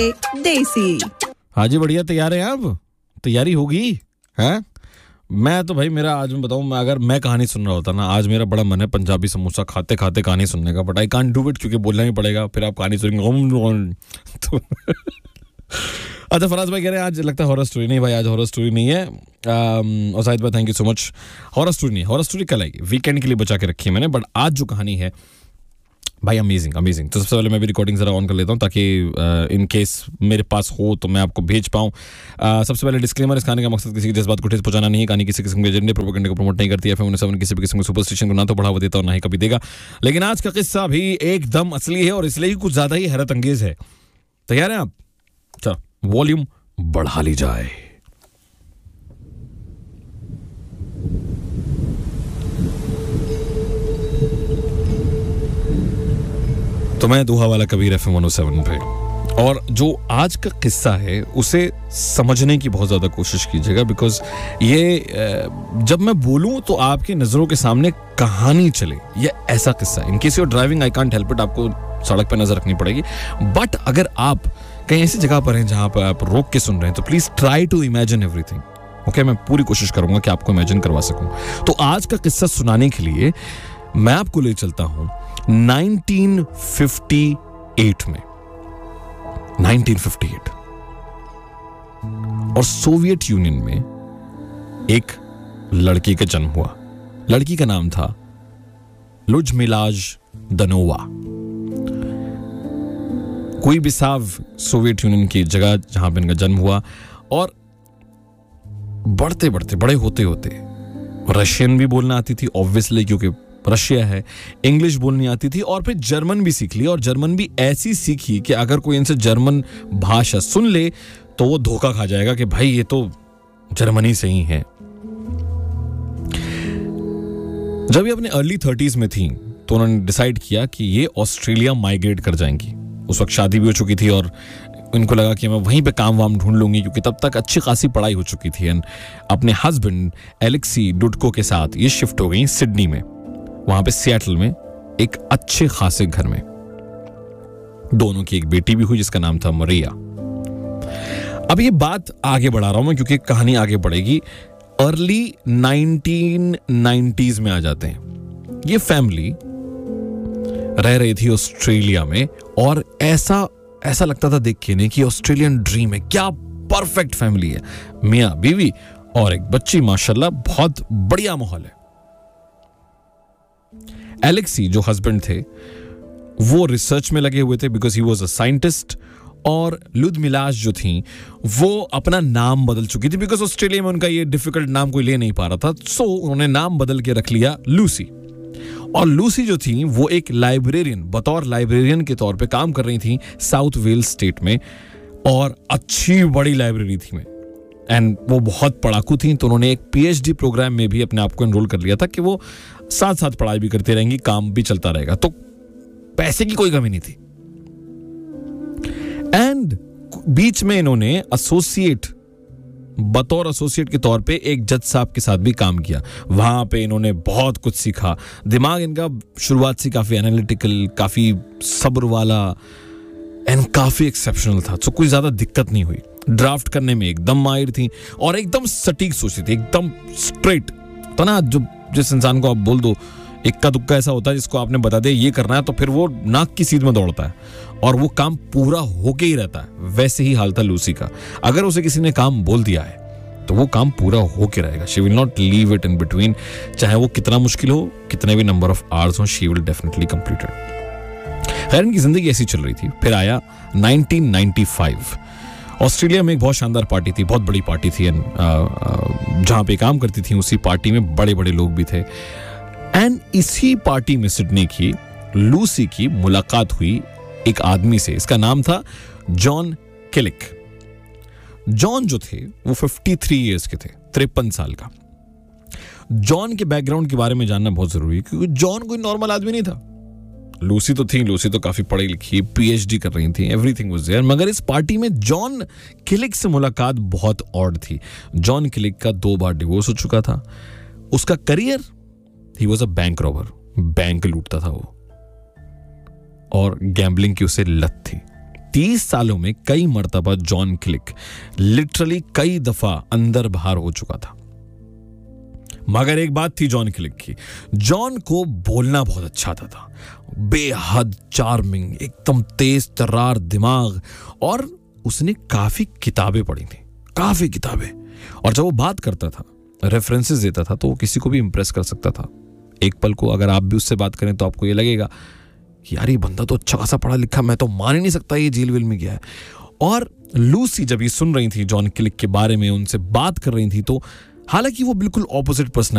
देसी। हाँ जी, बढ़िया। तैयार हैं आप? तैयारी होगी हैं? मैं तो भाई, मेरा आज मैं बताऊं, अगर मैं कहानी सुन रहा होता ना, आज मेरा बड़ा मन है पंजाबी समोसा खाते खाते कहानी सुनने का, but I can't do it क्योंकि बोलना ही पड़ेगा, फिर आप कहानी सुनेंगे तो अच्छा, फराज भाई कह रहे हैं आज लगता है हॉरर स्टोरी। नहीं भाई, आज हॉरर स्टोरी नहीं है। और शाहिद भाई thank you so much. Horror story नहीं, हॉरर स्टोरी कल आएगी, वीकेंड के लिए बचा के रखी है मैंने, बट आज जो कहानी है भाई अमेजिंग अमेजिंग। तो सबसे पहले मैं भी रिकॉर्डिंग जरा ऑन कर लेता हूँ ताकि इन केस मेरे पास हो तो मैं आपको भेज पाऊँ। सबसे पहले डिस्क्लेमर, इस कहानी का मकसद किसी की जज्बात को ठेस पहुंचाना नहीं है। कहानी किसी किस्म के एजेंडे प्रोपेगेंडे को प्रमोट नहीं करती है। FM किसी भी किस्म के सुपरस्टिशन को ना तो बढ़ावा देता और ना ही कभी देगा। लेकिन आज का किस्सा भी एकदम असली है और इसलिए ही कुछ ज्यादा ही हैरत अंगेज है। तैयार हैं आप? चलो वॉल्यूम बढ़ा ली जाए। तो मैं दोहा वाला कबीर FM 107 पे, और जो आज का किस्सा है उसे समझने की बहुत ज़्यादा कोशिश कीजिएगा, बिकॉज ये जब मैं बोलूँ तो आपकी नज़रों के सामने कहानी चले। ये ऐसा किस्सा, in case you are driving I can't help it, आपको सड़क पर नज़र रखनी पड़ेगी। बट अगर आप कहीं ऐसी जगह पर हैं जहाँ पर आप रोक के सुन रहे हैं तो please try to imagine everything. Okay, मैं पूरी कोशिश करूँगा कि आपको इमेजिन करवा सकूँ। तो आज का किस्सा सुनाने के लिए मैं आपको ले चलता हूँ 1958 में। 1958 और सोवियत यूनियन में एक लड़की का जन्म हुआ। लड़की का नाम था लुडमिला दनोवा। कोई बिसाव सोवियत यूनियन की जगह जहां पे इनका जन्म हुआ, और बढ़ते बढ़ते बड़े होते होते रशियन भी बोलना आती थी ऑब्वियसली क्योंकि रशिया है, इंग्लिश बोलनी आती थी, और फिर जर्मन भी सीख ली, और जर्मन भी ऐसी सीखी कि अगर कोई इनसे जर्मन भाषा सुन ले तो वो धोखा खा जाएगा कि भाई ये तो जर्मनी से ही है। जब ये अपने अर्ली 30s में थी तो उन्होंने डिसाइड किया कि ये ऑस्ट्रेलिया माइग्रेट कर जाएंगी। उस वक्त शादी भी हो चुकी थी और इनको लगा कि मैं वहीं पे काम वाम ढूंढ लूंगी, क्योंकि तब तक अच्छी खासी पढ़ाई हो चुकी थी। अपने हस्बैंड एलेक्सी डुडको के साथ ये शिफ्ट हो गई सिडनी में, वहां पे सिएटल में एक अच्छे खासे घर में। दोनों की एक बेटी भी हुई जिसका नाम था मरिया। अब ये बात आगे बढ़ा रहा हूं मैं क्योंकि कहानी आगे बढ़ेगी। अर्ली 1990s में आ जाते हैं। ये फैमिली रह रही थी ऑस्ट्रेलिया में, और ऐसा लगता था देख के नहीं कि ऑस्ट्रेलियन ड्रीम है, क्या परफेक्ट फैमिली है, मियां बीवी और एक बच्ची, माशाल्लाह बहुत बढ़िया माहौल है। एलेक्सी जो हस्बैंड थे वो रिसर्च में लगे हुए थे because he was a scientist, और लुडमिला जो थी वो अपना नाम बदल चुकी थी बिकॉज ऑस्ट्रेलिया में उनका ये डिफिकल्ट नाम कोई ले नहीं पा रहा था, सो उन्होंने नाम बदल के रख लिया लूसी। और लूसी जो थी वो एक लाइब्रेरियन, बतौर लाइब्रेरियन के तौर पे काम कर रही थी साउथ वेल्स स्टेट में, और अच्छी बड़ी लाइब्रेरी थी में, एंड वो बहुत पढ़ाकू थी। तो उन्होंने एक PhD प्रोग्राम में भी अपने आप को एनरोल कर लिया था कि वो साथ साथ पढ़ाई भी करती रहेंगी, काम भी चलता रहेगा, तो पैसे की कोई कमी नहीं थी। एंड बीच में इन्होंने बतौर एसोसिएट के तौर पे एक जज साहब के साथ भी काम किया। वहां पे इन्होंने बहुत कुछ सीखा। दिमाग इनका शुरुआत से काफी एनालिटिकल, काफी सब्र वाला एंड काफी एक्सेप्शनल था, तो कोई ज्यादा दिक्कत नहीं हुई। ड्राफ्ट करने में एकदम माहिर थी और एकदम सटीक सोचती थी, एकदम स्ट्रेट। तो ना, जो जिस इंसान को आप बोल दो, इक्का दुक्का ऐसा होता है जिसको आपने बता दिया ये करना है तो फिर वो नाक की सीध में दौड़ता है और वो काम पूरा होके ही रहता है। वैसे ही हाल था लूसी का। अगर उसे किसी ने काम बोल दिया है तो वो काम पूरा होके रहेगा। She will not leave it in between, चाहे वो कितना मुश्किल हो, कितने भी नंबर ऑफ आवर्स हो, she will definitely complete it. खैर, इनकी जिंदगी ऐसी चल रही थी। फिर आया 1995। ऑस्ट्रेलिया में एक बहुत शानदार पार्टी थी, बहुत बड़ी पार्टी थी, जहां पे काम करती थी उसी पार्टी में बड़े बड़े लोग भी थे। एंड इसी पार्टी में सिडनी की लूसी की मुलाकात हुई एक आदमी से। इसका नाम था जॉन किलिक। जॉन जो थे वो 53 ईयर्स के थे, 53 साल का। जॉन के बैकग्राउंड के बारे में जानना बहुत जरूरी है क्योंकि जॉन कोई नॉर्मल आदमी नहीं था। लूसी तो थी, लूसी तो काफी पढ़ी लिखी, PhD कर रही थी, एवरीथिंग वाज देयर, मगर इस पार्टी में जॉन किलिक से मुलाकात बहुत ऑड थी। जॉन किलिक का 2 बार डिवोर्स हो चुका था। उसका career, he was a bank robber, bank लूटता था वो, और गैम्बलिंग की उसे लत थी। 30 सालों में कई मर्तबा जॉन क्लिक लिटरली कई दफा अंदर बाहर हो चुका था। मगर एक बात थी जॉन क्लिक की, जॉन को बोलना बहुत अच्छा आता था, बेहद चार्मिंग, एकदम तेज तर्रार दिमाग, और उसने काफी किताबें पढ़ी थी, काफी किताबें। और जब वो बात करता था, रेफरेंसेस देता था, तो वो किसी को भी इंप्रेस कर सकता था। एक पल को अगर आप भी उससे बात करें तो आपको ये लगेगा कि यार ये बंदा तो अच्छा खासा पढ़ा लिखा, मैं तो मान ही नहीं सकता ये जेल वेल में गया है। और लूसी जब ये सुन रही थी जॉन क्लिक के बारे में, उनसे बात कर रही थी, तो हालांकि वो बिल्कुल ऑपोजिट पर्सनैलिटी